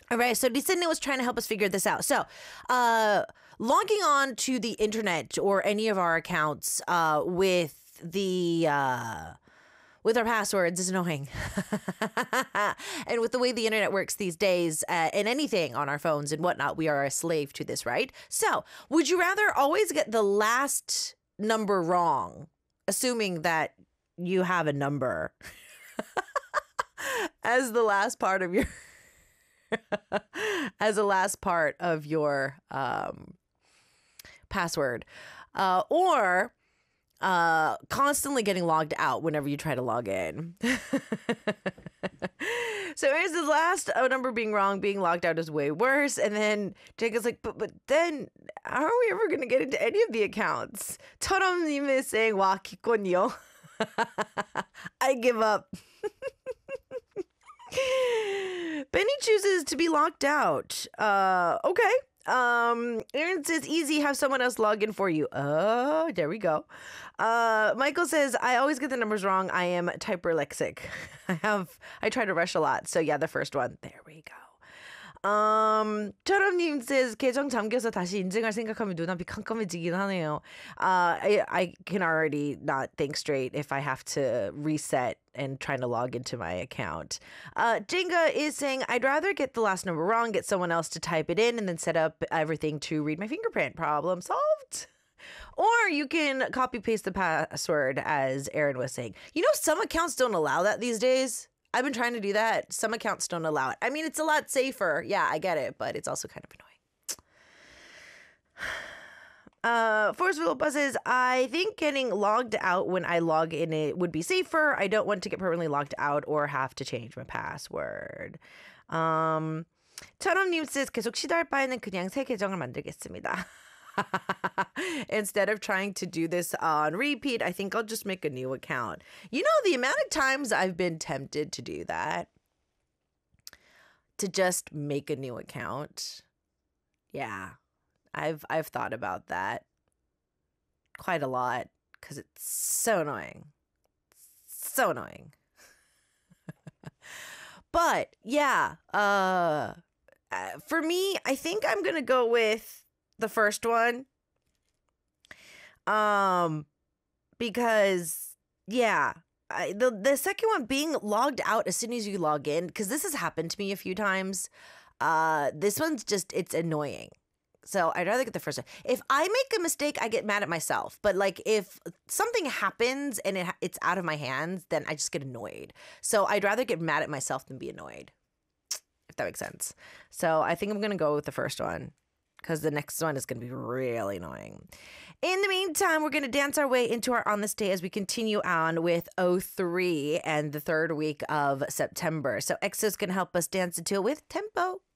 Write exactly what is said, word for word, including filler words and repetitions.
All right, so Lisinne was trying to help us figure this out. So, uh, logging on to the internet or any of our accounts uh, with the uh, with our passwords is annoying. And with the way the internet works these days, uh, and anything on our phones and whatnot, we are a slave to this, right? So, would you rather always get the last number wrong, assuming that you have a number as the last part of your as the last part of your um, password, uh, or uh, constantly getting logged out whenever you try to log in? So here's the last uh, number being wrong. Being logged out is way worse. And then Jacob's like, but but then how are we ever going to get into any of the accounts? 처럼님 is saying, 와, 기권이요. I give up. Benny chooses to be locked out. Uh, okay. Um, Aaron says, easy, have someone else log in for you. Oh, there we go. Uh, Michael says, I always get the numbers wrong. I am typerlexic. I have, I try to rush a lot. So yeah, the first one. There we go. Um, 철업님 says, 계정 잠겨서 다시 인증할 생각하면 눈앞이 깜깜해지긴 하네요. Uh, I, I can already not think straight if I have to reset and trying to log into my account. Uh, Jenga is saying, I'd rather get the last number wrong, get someone else to type it in, and then set up everything to read my fingerprint. Problem solved. Or you can copy paste the password, as Aaron was saying. You know, some accounts don't allow that these days. I've been trying to do that. Some accounts don't allow it. I mean, it's a lot safer. Yeah, I get it, but it's also kind of annoying. Uh, Forrest Villalba says, I think getting logged out when I log in it would be safer. I don't want to get permanently logged out or have to change my password. Um, 철험님 says, 계속 시도할 바에는 그냥 새 계정을 만들겠습니다. Instead of trying to do this on repeat, I think I'll just make a new account. You know, the amount of times I've been tempted to do that, to just make a new account. Yeah, I've I've thought about that quite a lot because it's so annoying. So annoying. But yeah, uh, for me, I think I'm going to go with the first one. Um, because yeah, I, the the second one being logged out as soon as you log in, because this has happened to me a few times. Uh, this one's just, it's annoying. So I'd rather get the first one. If I make a mistake, I get mad at myself. But like if something happens and it it's out of my hands, then I just get annoyed. So I'd rather get mad at myself than be annoyed, if that makes sense. So I think I'm gonna go with the first one, because the next one is going to be really annoying. In the meantime, we're going to dance our way into our On This Day as we continue on with oh three and the third week of September. So E X O's going to help us dance into it with tempo.